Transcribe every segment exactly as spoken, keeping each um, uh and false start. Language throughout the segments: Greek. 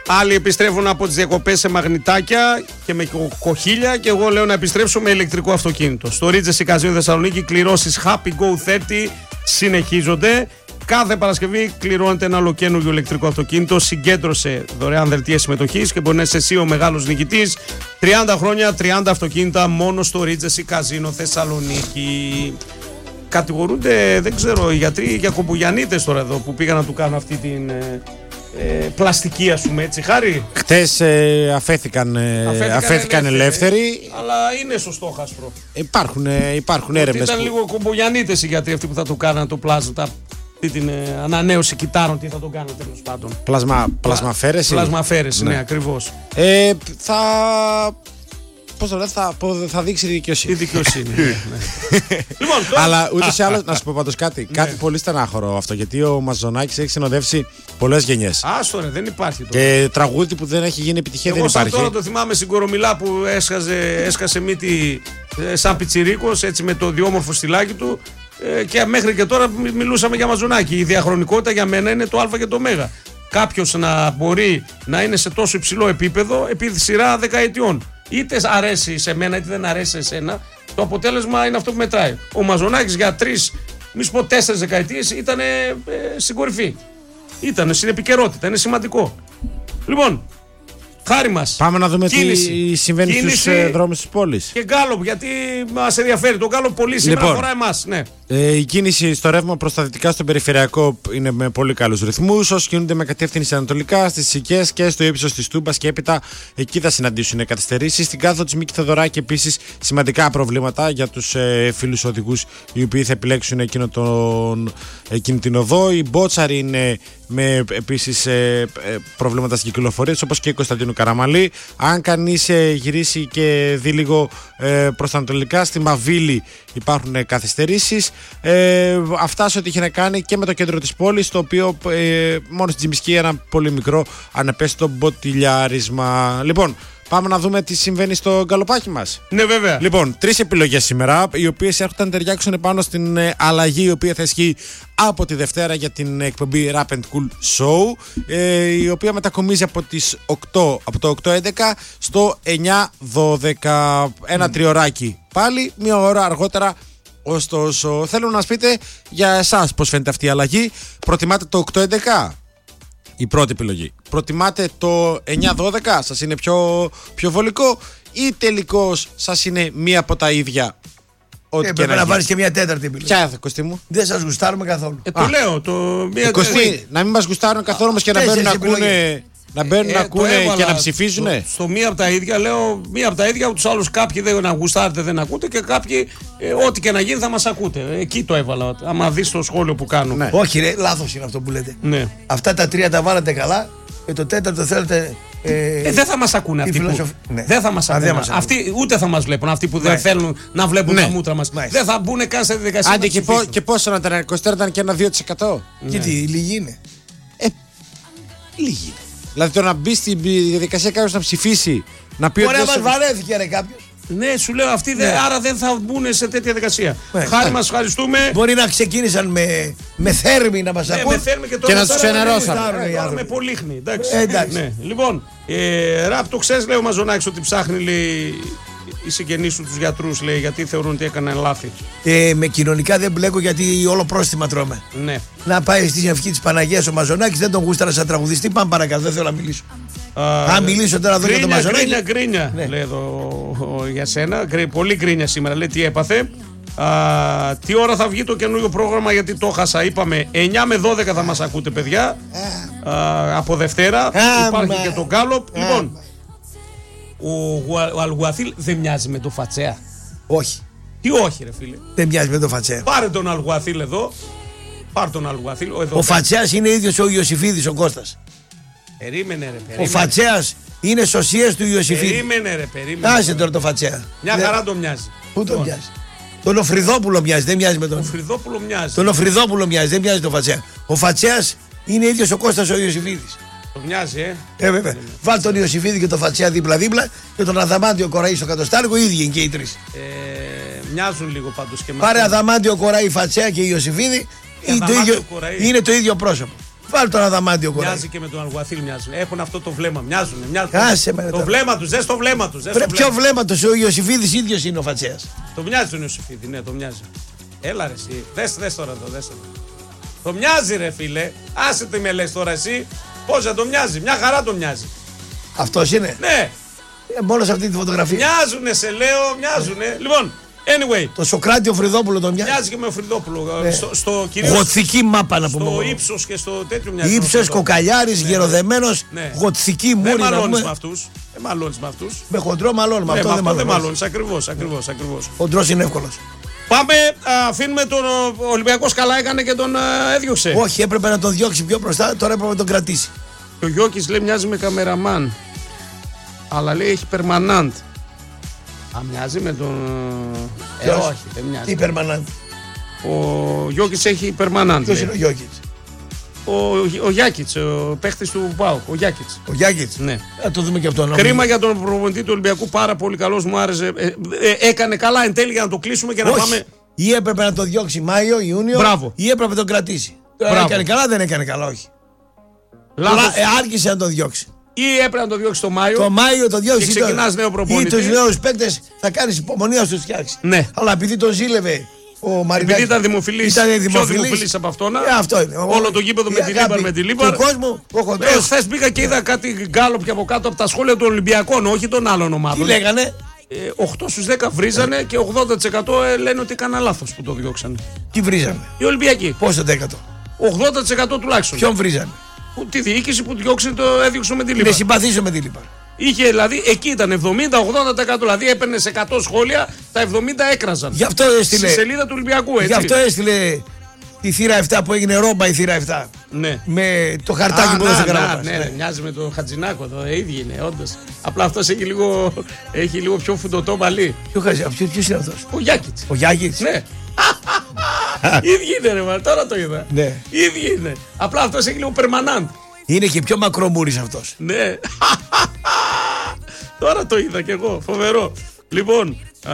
Άλλοι επιστρέφουν από τις διακοπές σε μαγνητάκια και με κοχύλια. Και εγώ λέω να επιστρέψω με ηλεκτρικό αυτοκίνητο. Στο Regency Casino Θεσσαλονίκη, κληρώσεις Happy Go τριάντα συνεχίζονται. Κάθε Παρασκευή κληρώνεται ένα ολοκαίνουργιο ηλεκτρικό αυτοκίνητο. Συγκέντρωσε δωρεάν δελτία συμμετοχής και μπορεί να είσαι εσύ ο μεγάλος νικητής. τριάντα χρόνια, τριάντα αυτοκίνητα μόνο στο Regency Casino Θεσσαλονίκη. Κατηγορούνται, δεν ξέρω, οι γιατροί για κομπογιανίτες τώρα εδώ που πήγαν να του κάνουν αυτή την ε, ε, πλαστική, ας πούμε, έτσι, Χάρη. Χτες ε, αφέθηκαν, ε, αφέθηκαν, αφέθηκαν ελεύθεροι, ελεύθεροι. Αλλά είναι σωστό χάσπρο. Υπάρχουν, ε, υπάρχουν έρευνες. Ήταν που... λίγο κομπογιανίτες οι γιατροί αυτοί που θα του κάνουν το πλάσμα, τα, την ε, ανανέωση κυτάρων, τι θα τον κάνουν τέλος πάντων. Πλασμα, πλασμαφέρεση. Πλασμαφέρεση, ναι, ναι, ακριβώς. Ε, θα... Πώς το λέω, θα, θα δείξει η δικαιοσύνη. Η δικαιοσύνη. ναι, ναι. Λοιπόν, τώρα... Αλλά ούτε σε άλλο, να σου πω πάντως κάτι. Ναι. Κάτι πολύ στενάχωρο αυτό. Γιατί ο Μαζονάκης έχει συνοδεύσει πολλές γενιές. Άστο ρε, δεν υπάρχει τώρα. Και τραγούδι που δεν έχει γίνει επιτυχία. Εγώ δεν υπάρχει. Εγώ τώρα το θυμάμαι στην Κορομιλά που έσκαζε, έσκασε μύτη σαν πιτσιρίκος, έτσι με το διόμορφο στυλάκι του. Και μέχρι και τώρα μιλούσαμε για Μαζονάκη. Η διαχρονικότητα για μένα είναι το Α και το Ω. Κάποιος να μπορεί να είναι σε τόσο υψηλό επίπεδο επί σειρά δεκαετιών. Είτε αρέσει σε μένα είτε δεν αρέσει σε εσένα, το αποτέλεσμα είναι αυτό που μετράει. Ο Μαζονάκης για τρεις, μη σου πω τέσσερις δεκαετίες ήταν ε, στην κορυφή. Ήταν στην επικαιρότητα, είναι σημαντικό. Λοιπόν, Χάρη μας. Πάμε να δούμε κίνηση. τι συμβαίνει στους ε, δρόμους της πόλης. Και γκάλοπ, γιατί μας ενδιαφέρει. Το γκάλοπ πολύ σήμερα λοιπόν, αφορά εμάς. Ναι. Ε, η κίνηση στο ρεύμα προς τα δυτικά στον περιφερειακό είναι με πολύ καλούς ρυθμούς. Όσοι κινούνται με κατεύθυνση ανατολικά στις Σικές και στο ύψος της Τούμπας και έπειτα, εκεί θα συναντήσουν καθυστερήσεις. Στην κάθοδο της Μίκη Θεοδωράκη επίσης σημαντικά προβλήματα για τους ε, φίλους οδηγούς οι οποίοι θα επιλέξουν εκείνο τον, εκείνη την οδό. Η Μπότσαρη είναι με επίσης ε, ε, προβλήματα στην κυκλοφορία, όπως και η Κωνσταντίνου Καραμαλή. Αν κανείς ε, γυρίσει και δει λίγο ε, προς τα ανατολικά, στη Μαβίλη υπάρχουν ε, καθυστερήσεις. Ε, αυτά σε ό,τι είχε να κάνει και με το κέντρο της πόλης, το οποίο ε, μόνο στην Τζιμισκή ένα πολύ μικρό ανεπαίσθητο μποτιλιάρισμα. Λοιπόν, πάμε να δούμε τι συμβαίνει στο γκαλοπάκι μας. Ναι, βέβαια. Λοιπόν, τρεις επιλογές σήμερα, οι οποίες έρχονται να ταιριάξουν πάνω στην ε, αλλαγή η οποία θα ισχύει από τη Δευτέρα για την εκπομπή Rap and Cool Show, ε, η οποία μετακομίζει από τις οκτώ, από το οκτώ έντεκα στο εννιά δώδεκα. Ένα mm. τριωράκι πάλι, μία ώρα αργότερα. Ωστόσο, θέλω να μας πείτε για εσάς πώς φαίνεται αυτή η αλλαγή. Προτιμάτε το οκτώ έντεκα? Η πρώτη επιλογή. Προτιμάτε το εννιά δώδεκα? Σας είναι πιο, πιο βολικό? Ή τελικώς σας είναι μία από τα ίδια? Ό,τι ε, πρέπει να, να βάλεις και μία τέταρτη επιλογή. Ποια, Κωστή μου? Δεν σας γουστάρουμε καθόλου. Ε, το λέω. Το... Μία... Κωστή, να μην μας γουστάρουν καθόλου όμως και να μπαίνουν να ακούνε... Να μπαίνουν ε, να ακούνε και να ψηφίζουν. Στο, στο μία από τα ίδια λέω, μία από τα ίδια, ούτως άλλως κάποιοι δεν γουστάρετε, δεν ακούτε και κάποιοι ε, ό,τι και να γίνει θα μας ακούτε. Εκεί το έβαλα, άμα δεις το σχόλιο που κάνω. Ναι. Όχι ρε, λάθος είναι αυτό που λέτε. Ναι. Αυτά τα τρία τα βάλατε καλά και το τέταρτο θέλετε... Ε, ε, δεν θα μας ακούνε αυτοί φιλοσοφ... που... Ναι. Δεν θα μας ακούνε. Μας αυτοί, ούτε θα μας βλέπουν αυτοί που ναι. δεν θέλουν να βλέπουν ναι. τα μούτρα μας. Ναι. Δεν θα μπουν καν σε διαδικασία. Άντε και, πό, και πόσο να ήταν, είκοσι ήταν και ένα δύο τοις εκατό. Ναι. Και τι, λίγοι είναι. Ε, λίγοι. Δηλαδή το να μπει στη διαδικασία κάποιος να ψηφίσει, να πει ότι. Μπορεί να μας βαρέθηκε ρε κάποιος. Ναι, σου λέω αυτοί, ναι. δε, άρα δεν θα μπουν σε τέτοια διαδικασία. Ναι. Χάρη μας, ευχαριστούμε. Μπορεί να ξεκίνησαν με, με θέρμη να μας ναι, ακούν. Με θέρμη και, και να τους ξενερώσαν. Ε, με πολύχνη. Εντάξει. Ε, εντάξει. Ναι. Λοιπόν, ε, Ραπ, το ξέρεις, λέει ο Μαζονάκης ότι ψάχνει λέει, οι συγγενείς του τους γιατρούς, λέει, γιατί θεωρούν ότι έκαναν λάθη. Ε, με κοινωνικά δεν μπλέκω γιατί όλο πρόστιμα τρώμε. Ναι. Να πάει στην ευχή της Παναγίας ο Μαζονάκης, δεν τον γούσταρα σαν τραγουδιστή. Πάμε παρακάτω, δεν θέλω να μιλήσω. Αν uh, μιλήσω τώρα εδώ για τον Μαζονάκη. Γκρίνια, γκρίνια, ναι. λέει εδώ για σένα. Πολύ γκρίνια σήμερα, λέει τι έπαθε. Uh, τι ώρα θα βγει το καινούριο πρόγραμμα, γιατί το χάσα. Είπαμε εννιά με δώδεκα θα μας ακούτε, παιδιά. Uh, από Δευτέρα. Uh, Υπάρχει uh, και το γκάλοπ. Uh, λοιπόν, ο, ο Αλγουαθίλ δεν μοιάζει με το Φατσέα? Όχι. Τι όχι, ρε φίλε? Δεν μοιάζει με το Φατσέα. Πάρε τον Αλγουαθίλ εδώ. Πάρε τον Αλγουαθίλ. Εδώ ο Φατσέας είναι ίδιος ο Ιωσήφιδης ο Κώστας. Περίμενε ρε, περίμενε. Ο Φατσέας είναι σωσίες του Ιωσήφιδη. Περίμενε ρε, περίμενε. Άσε τώρα το Φατσέα. Μια χαρά δεν... το μοιάζει. Πού τον μοιάζει? Τον Οφριδόπουλο μοιάζει, δεν μοιάζει με τον. Ο Οφριδόπουλο μοιάζει. Τον Οφριδόπουλο μοιάζει, δεν μοιάζει τον Φατσέα. Ο Φατσέας είναι ίδιος ο Κώστας ο Ιωσήφιδης. Το μοιάζει, ε. Ε, βέβαια. Βάλ τον Ιωσήφιδη και τον Φατσέα δίπλα-δίπλα και τον Αδαμάντιο Κοραή στο κατοστάρικο, οι ίδιοι είναι και οι τρεις. Ε, μοιάζουν λίγο πάντως και Πάρε Αδαμάντιο Κοραή, Φατσέα και Ιωσήφιδη. Είναι το, ίδιο, είναι το ίδιο πρόσωπο. Βάλει τον Αδαμάντιο κοράκι. Μοιάζει και με τον Αλγουαθίλ, μοιάζουν. Έχουν αυτό το βλέμμα, μοιάζουν. μοιάζουν. Άσε με, το τώρα. βλέμμα του, δες το βλέμμα του. Ποιο βλέμμα του, ο Ιωσήφιδης ίδιος είναι ο Φατσέας. Το μοιάζει τον Ιωσήφιδη, ναι, το μοιάζει. Έλα ρε εσύ, δες, δες τώρα το, δες το. Το μοιάζει ρε φίλε, άσε τι με λες τώρα εσύ, πώς θα το μοιάζει, μια χαρά το μοιάζει. Αυτός είναι. Ναι. Ε, μόνο σε αυτή τη φωτογραφία. Μοιάζουνε σε λέω, μοιάζουνε. Λοιπόν, anyway. Το Σοκράτιο Φρυδόπουλο τον μοιάζει. Μοιάζει και με ο Φρυδόπουλο. Ναι. Στο, στο κυρίως, γοτθική μάπα να πούμε. Στο ύψος και στο τέτοιο μοιάζει. Ήψος, κοκαλιάρης, ναι, γεροδεμένος, ναι. γοτθική μούρη. Δεν μαλώνεις με αυτούς. Δεν μαλώνεις με αυτούς. Με χοντρό μαλώνει, με ναι, αυτό δεν δεν μαλώνεις. Ακριβώς, ακριβώς, ακριβώς. Χοντρός είναι εύκολος. Πάμε, α, αφήνουμε τον Ολυμπιακός καλά έκανε και τον α, έδιωξε. Όχι, έπρεπε να τον διώξει πιο μπροστά, τώρα έπρεπε να τον κρατήσει. Και ο Γιώκης λέει μοιάζει με καμεραμάν. Αλλά λέει έχει περμανάντ. Α, μοιάζει με τον. Ε, όχι, δεν μοιάζει. Τι περμανάντ. Ο Γιώκης έχει περμανάντ. Ποιος είναι ο Γιώκης? Ο, ο Γιάκητς, ο παίχτης του ΠΑΟΚ. Ο Γιάκητς. Ο Γιάκητς. Ναι. Να το δούμε και αυτό. Κρίμα για τον προπονητή του Ολυμπιακού, πάρα πολύ καλός, μου άρεσε. Ε, ε, έκανε καλά εν τέλει για να το κλείσουμε και να όχι. πάμε. Ή έπρεπε να το διώξει Μάιο, Ιούνιο. Μπράβο. Ή έπρεπε να τον κρατήσει. Τώρα έκανε καλά, δεν έκανε καλά, όχι. Λάθος. Ε, άργησε να τον διώξει. Ή έπρεπε να το διώξει το Μάιο. Το Μάιο το διώξει. Και ξεκινάς νέο προπονητή. Ή τους νέους παίκτες θα κάνεις υπομονή να τους φτιάξει. Ναι. Αλλά επειδή τον ζήλευε ο Μαρινάκης. Επειδή ήταν δημοφιλής, ήταν πιο δημοφιλής. δημοφιλής από αυτόν. Ε, αυτό είναι. Όλο το γήπεδο με τη Λίμπαρ, με τη Λίμπαρ. Του κόσμου, ο χοντρός. Ε, χθες πήγα και είδα κάτι γκάλωπ από κάτω από τα σχόλια των Ολυμπιακών, όχι των άλλων ομάδων. Τι λέγανε? Ε, οκτώ στους δέκα βρίζανε και ογδόντα τοις εκατό λένε ότι έκανα λάθος που το διώξανε. Τι βρίζανε? Οι Ολυμπιακοί. Πόσο δέκατο? ογδόντα τοις εκατό τουλάχιστον. Ποιον βρίζανε? Που, τη διοίκηση που διώξε το έδιωξε με τη Λίμπαρ. Είναι συμπαθήσω με τη Λίμπαρ. Είχε δηλαδή, εκεί ήταν εβδομήντα ογδόντα τοις εκατό. Δηλαδή έπαιρνε σε εκατό σχόλια, τα εβδομήντα έκραζαν. Γι' αυτό έστειλε. Στη σελίδα του Ολυμπιακού, έτσι. Γι' αυτό έστειλε τη θύρα επτά που έγινε ρόμπα η θύρα επτά. Ναι. Με το χαρτάκι Α, που να, έδωσε να, γράμμα. ναι, ναι, μοιάζει με τον Χατζηνάκο εδώ, ε, ίδιοι είναι, όντως. Απλά αυτός έχει λίγο, έχει λίγο πιο φουντωτό μαλλί. Ποιο ποιος είναι αυτός? Ο Γιάκητς. Ο Γιάκητς. Ναι. Ίδιοι είναι ρε μα, τώρα το είδα. Ναι. Ίδιοι είναι. Απλά αυτός έχει λίγο περμανάντ. Είναι και πιο μακρομούρης αυτός. Ναι. Τώρα το είδα κι εγώ, φοβερό. Λοιπόν, α,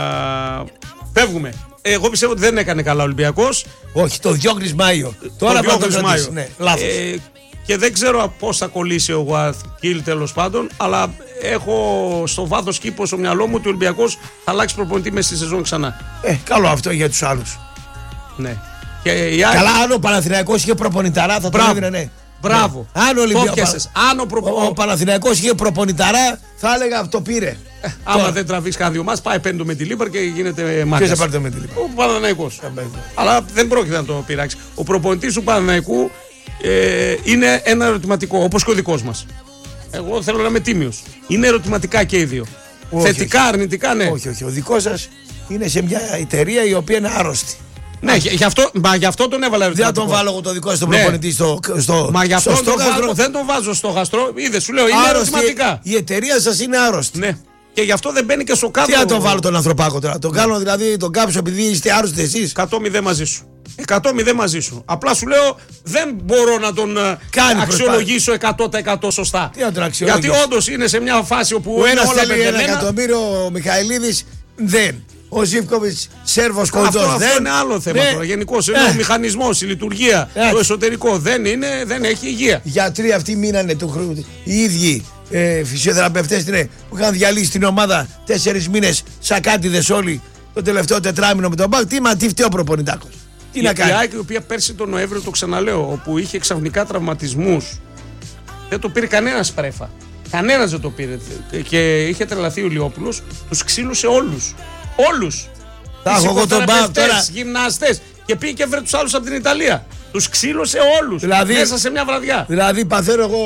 φεύγουμε. Εγώ πιστεύω ότι δεν έκανε καλά ο Ολυμπιακός. Όχι, το διώχνεις Μάιο. Τώρα το πρέπει να το κρατήσεις. Ναι, λάθος. Ε, και δεν ξέρω πώς θα κολλήσει ο Γουαθκίλ τέλος πάντων, αλλά έχω στο βάθος κήπο στο μυαλό μου ότι ο Ολυμπιακός θα αλλάξει προπονητή μέσα στη σεζόν ξανά. Ε, καλό αυτό για τους άλλους. Ναι. Και η άλλη... Καλά, αν ο Παναθηναϊκός είχε προπονηταρά θα τον έδινε, ναι. Μπράβο. Ναι. Αν ο, Ολυμπια... Αν ο, προπο... ο, ο Παναθηναϊκός είχε προπονηταρά, θα έλεγα αυτό πήρε. Ε, άμα Τώρα. δεν τραβήσει κανένα δυο μας, πάει πέμπτο με τη Λίμπαρ και γίνεται μάχης. Ποιος θα πάρει το με τη Λίμπαρ? Ο Παναθηναϊκός. Αλλά δεν πρόκειται να το πειράξει. Ο προπονητής του Παναθηναϊκού ε, είναι ένα ερωτηματικό, όπως και ο δικός μας. Εγώ θέλω να είμαι τίμιος. Είναι ερωτηματικά και οι δύο. Όχι, θετικά, όχι. αρνητικά, ναι. Όχι, όχι. Ο δικός σας είναι σε μια εταιρεία η οποία είναι άρρωστη. Ναι, γι' αυτό, μα γι' αυτό τον έβαλα ερωτηματικό. Δεν τον βάλω εγώ το δικό σου προπονητή ναι. στο, στο. Μα γι' αυτό στο τον στόχαστρο. Βάζω, δεν τον βάζω στο γαστρό. Είδε, σου λέω, είναι άρρωστη, ερωτηματικά. Η εταιρεία σας είναι άρρωστη. Ναι. Και γι' αυτό δεν μπαίνει και στο κάτω. Τι να τον βάλω τον ανθρωπάκο τώρα. Τον κάνω δηλαδή τον κάψω επειδή είστε άρρωστοι εσείς. εκατό μηδέν μαζί σου. εκατό μηδέν μαζί σου. Απλά σου λέω δεν μπορώ να τον Κάνει αξιολογήσω εκατό τοις εκατό σωστά. Τι να τον αξιολογήσω? Γιατί όντως είναι σε μια φάση όπου ο ένας όλα θέλει ένα εκατομμύριο, ο Μιχαηλίδης δεν. Ο Ζίβκοβιτς, Σέρβος Κοντζός αυτό, δεν. Αυτό είναι άλλο θέμα ναι. τώρα. Γενικώς είναι ε. ο μηχανισμός, η λειτουργία, ε. το εσωτερικό δεν, είναι, δεν έχει υγεία. Γιατροί αυτοί μείνανε του χρόνου. Οι ίδιοι ε, φυσιοθεραπευτές που είχαν διαλύσει την ομάδα τέσσερις μήνες σακάτιδες όλοι το τελευταίο τετράμινο με τον Μπακ. Τι μα τι φταίει ο προπονητάκος. Τι η, να κάνει. Η ΑΕΚ η οποία πέρσι τον Νοέμβριο, το ξαναλέω, όπου είχε ξαφνικά τραυματισμούς, δεν το πήρε κανένας πρέφα. Κανένας δεν το πήρε. Και είχε τρελαθεί ο Λιόπουλος, τους ξύλωσε όλους. Όλους. Θα έχω εγώ τον Μπακ τώρα. Γυμναστές. Και πήγε και βρε τους άλλους από την Ιταλία. Τους ξύλωσε όλους. Δηλαδή, μέσα σε μια βραδιά. Δηλαδή παθαίνω εγώ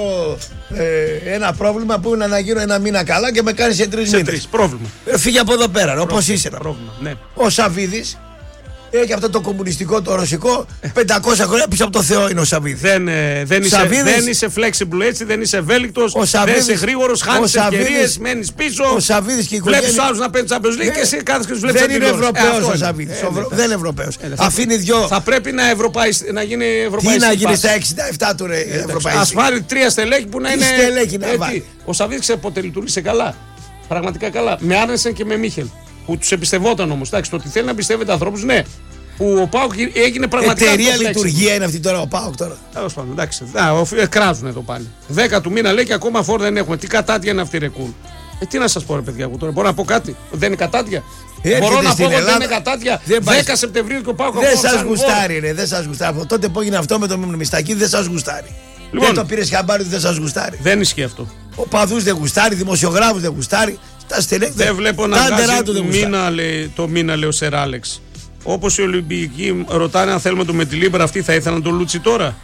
ε, ένα πρόβλημα που είναι να γίνω ένα μήνα καλά και με κάνει σε τρεις μήνες. Τρεις, πρόβλημα. Ε, φύγε από εδώ πέρα, όπως είσαι. Πρόβλημα, ναι. Ο Σαββίδης έχει αυτό το κομμουνιστικό, το ρωσικό, πεντακόσια χρόνια πίσω από το Θεό είναι ο Σαββίδης. Δεν, ε, δεν, είσαι, δεν είσαι flexible έτσι, δεν είσαι ευέλικτος, δεν είσαι γρήγορος, χάνεις ευκαιρίες, μένεις πίσω. Ο Σαββίδης και η οικογένεια. Βλέπεις άλλους να παίρνουν Champions League και εσύ κάθεσαι και τους βλέπεις. Δεν είναι Ευρωπαίος ο Σαββίδης. Δεν είναι Ευρωπαίος. Αφήνει δυο. Θα πρέπει να, ευρωπαϊς... να γίνει Ευρωπαϊκή. Τι να γίνει στα εξήντα επτά του ρε Ευρωπαϊκή. Ας πάρει τρία στελέχη που να είναι. Στελέχη να βάλει. Ο Σαββίδης ξέρει πότε λειτουργήσε καλά. Πραγματικά καλά. Με Άρνεσεν και με Μίχελ. Που τους εμπιστευόταν όμως. Το ότι θέλει να εμπιστεύεται ανθρώπους, ναι. που ο ΠΑΟΚ έγινε πραγματικά. Εταιρεία λειτουργία είναι αυτή τώρα ο ΠΑΟΚ τώρα. Τέλος πάντων, εντάξει. Κράζουν εδώ πάλι. δέκα του μήνα λέει και ακόμα φόρ δεν έχουμε. Τι κατάτια είναι αυτή, ρε κουλ. Ε, τι να σας πω, ρε παιδιά, εγώ τώρα μπορώ να πω κάτι. Δεν είναι κατάτια. Έρχεται μπορώ να πω ότι Ελλάδα, δεν είναι κατάτια. δέκα Σεπτεμβρίου και ο ΠΑΟΚ δεν σας γουστάρει, ρε. Δεν σας γουστάρει. Από τότε που έγινε αυτό με το Μιστακί δεν σας γουστάρει. Λοιπόν, δεν το πήρες χαμπάρι, δεν σας γουστάρει. Δεν ισχύει αυτό. Ο παδούς δεν γουστάρει, δημοσιογράφους δεν γουστάρει. Τα στελέχη δεν βλέπω να βγάζει μήνα, λέει, το μήνα, λέει ο Σερ Άλεξ. Όπως οι Ολυμπιακοί ρωτάνε αν θέλουμε το Μετιλίμπρα, αυτοί θα ήθελαν τον Λούτσι τώρα.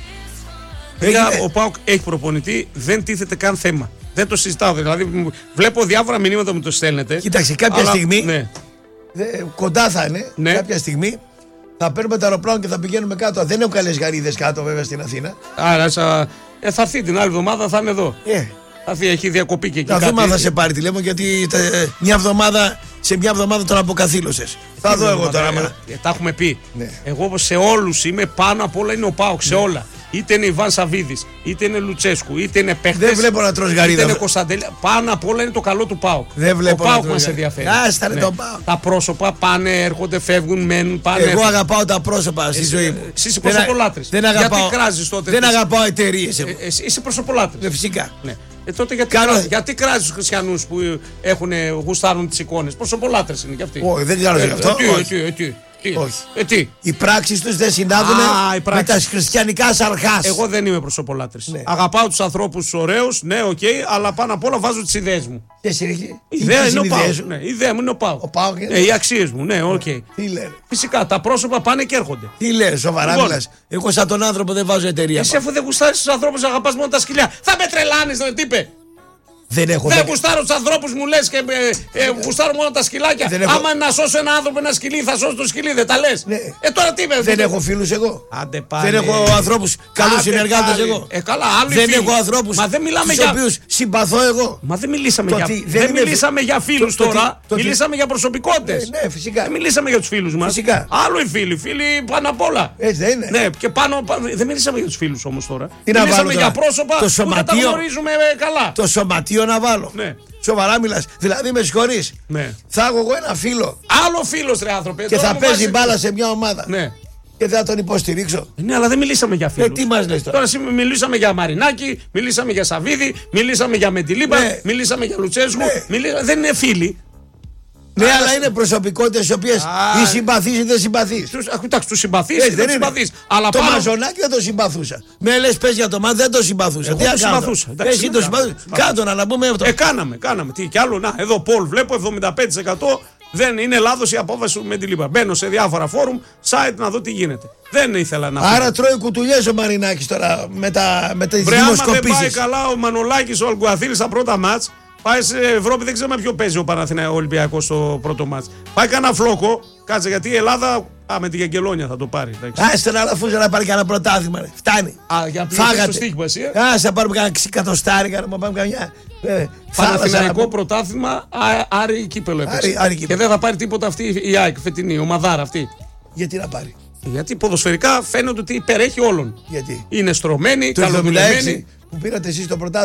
Παιδιά, ο ΠΑΟΚ έχει προπονητή, δεν τίθεται καν θέμα. Δεν το συζητάω. Δηλαδή, βλέπω διάφορα μηνύματα που μου το στέλνετε. Κοίταξε, κάποια αλλά, στιγμή. Ναι. Δε, κοντά θα είναι. Ναι. Κάποια στιγμή θα παίρνουμε το αεροπλάνο και θα πηγαίνουμε κάτω. Δεν έχω καλές γαρίδες κάτω, βέβαια, στην Αθήνα. Άρα σα... ε, θα έρθει την άλλη εβδομάδα, θα είναι εδώ. Ε. Θα έρθει, έχει διακοπή και εκεί. Θα δούμε αν θα σε πάρει τηλέφωνο, γιατί τε, μια εβδομάδα, σε μια εβδομάδα τον αποκαθήλωσες. Θα δω εγώ τώρα. Ε, ε, τα έχουμε πει. Ναι. Εγώ σε όλους είμαι, πάνω απ' όλα είναι ο ΠΑΟΚ, σε ναι. όλα. Είτε είναι Ιβάν Σαββίδης, είτε είναι Λουτσέσκου, είτε είναι παίχτες. Δεν βλέπω να τρως γαρίδα. Είτε είναι Κωνσταντέλια. Πάνω απ' όλα είναι το καλό του ΠΑΟΚ. Δεν βλέπω ο ΠΑΟΚ μας ενδιαφέρει. Άστα ναι. τον ΠΑΟΚ. Τα πρόσωπα πάνε, έρχονται, φεύγουν, μένουν. Πάνε, Εγώ έρχονται. αγαπάω τα πρόσωπα στη ζωή μου. Εσύ είσαι προσωπολάτρης. Δεν αγαπάω, γιατί κράζεις τότε. Δεν αγαπάω εταιρείες. Ε, εσύ είσαι προσωπολάτρης. Ε, φυσικά. Ναι. Ε, τότε γιατί, Κάνω... κράζεις, γιατί κράζεις τους χριστιανούς που έχουν, γουστάρουν τις εικόνες. Προσωπολάτρες είναι κι αυτοί. Όχι, δεν ξέρω ε, αυτό. Ε, τι, τι, τι, τι. Όχι. Ε, τι. Οι πράξεις τους δεν συνάδουν με τα χριστιανικά σαρχάς. Εγώ δεν είμαι προσωπολάτρης. Ναι. Αγαπάω τους ανθρώπους τους ωραίους, ναι, οκ, okay, αλλά πάνω απ' όλα βάζω τις ιδέες μου. Η ιδέα είναι ο ΠΑΟΚ. Ναι, η ιδέα μου είναι ο ΠΑΟΚ. Ναι, οι αξίες μου, ναι, οκ. Okay. Τι λένε. Φυσικά τα πρόσωπα πάνε και έρχονται. Τι λένε, σοβαρά λοιπόν, μιλάς. Εγώ σαν τον άνθρωπο δεν βάζω εταιρεία. Εσύ αφού δεν γουστάρεις τους ανθρώπους, αγαπάς μόνο τα σκυλιά. Θα με τρελάνεις, δεν τι είπε. Δεν έχω δεν γουστάρω τους ανθρώπους μου λες και ε, ε, γουστάρω μόνο τα σκυλάκια. Έχω... Άμα να σώσω ένα άνθρωπο, ένα σκυλί, θα σώσω το σκυλί, δεν τα λες. Ναι. Ε, τώρα τι με. Δεν έχω φίλους εγώ. Άντε πάλι. Δεν έχω ανθρώπους καλούς συνεργάτες εγώ. Ε, καλά, άλλοι δεν φίλοι. έχω ανθρώπους τους για... οποίους συμπαθώ εγώ. Μα δεν μιλήσαμε το για, τι, δεν δεν μιλήσαμε για φίλους το, τώρα. το, μιλήσαμε το, για προσωπικότητες. Ε, ναι, φυσικά. Δεν μιλήσαμε για τους φίλους μας. Φυσικά. Άλλο οι φίλοι. Φίλοι πάνω απ' όλα. Έτσι δεν είναι. Ναι, και πάνω, δεν μιλήσαμε για τους φίλους όμως τώρα. Τι μιλήσαμε για πρόσωπα που δεν τα γνωρίζουμε καλά. Το σωματείο να βάλω. Σοβαρά μιλάς. Δηλαδή με συγχωρείς. Ναι. Θα έχω εγώ ένα φίλο. Άλλο φίλος ρε άνθρωπε. Και θα παίζει μπάλα σε μια ομάδα. Ναι. Και θα τον υποστηρίξω. Ναι, αλλά δεν μιλήσαμε για φίλους. Ε, τι μας λες τώρα. Τώρα μιλήσαμε για Μαρινάκη, μιλήσαμε για Σαββίδη, μιλήσαμε για Μεντιλίμπα, ναι. μιλήσαμε για Λουτσέσκου. Ναι. Μιλήσα... Δεν είναι φίλοι. Ναι, αλλά, αλλά είναι προσωπικότητες οι οποίες ή συμπαθείς ή δεν συμπαθείς. Κοιτάξτε, του συμπαθείς ή δεν συμπαθείς. Αλλά το πάνω... Μαζονάκι δεν το συμπαθούσα. Με λες πες για το μάτι δεν το συμπαθούσα. Εγώ τι το συμπαθούσα. Εσύ το συμπαθούσα. Κάτω να πούμε αυτό. Ε, κάναμε, κάναμε. Τι κι άλλο, να, εδώ Πολ βλέπω εβδομήντα πέντε τοις εκατό δεν είναι λάθος η απόφαση με την Λίμπα. Μπαίνω σε διάφορα φόρουμ, site να δω τι γίνεται. Δεν ήθελα να. Άρα τρώει κουτουλιές ο Μαρινάκης τώρα με, τα, με τις δημοσκοπήσεις. Άμα δεν πάει καλά ο Μανολάκης, ο Αλγκουαθίλης στα πρώτα μάτς. Πάει σε Ευρώπη, δεν ξέρουμε ποιο παίζει ο Παναθηναϊκός Ολυμπιακός στο πρώτο μάτς. Πάει κανένα φλόκο, κάτσε γιατί η Ελλάδα α, με τη Γεγγελόνια θα το πάρει. Άσε να λαφούζα να πάρει κανένα πρωτάθλημα. Ρε. Φτάνει. Α, για φάγατε. Στίχημα, εσύ, ε? Άσε να πάρουμε κανένα εκατοστάρι, να πάμε καμιά. Ε, Παναθηναϊκό να... πρωτάθλημα, Άρη κύπελο έπαιξε. Άρη, και δεν θα πάρει τίποτα αυτή η ΑΕΚ φετινή, ο Μαδάρα αυτή. Γιατί να πάρει. Γιατί ποδοσφαιρικά φαίνεται ότι υπερέχει όλων. Γιατί. Είναι στρωμένη, καλοδουλεμένη. Που πήρατε εσείς το πρωτάθλημα.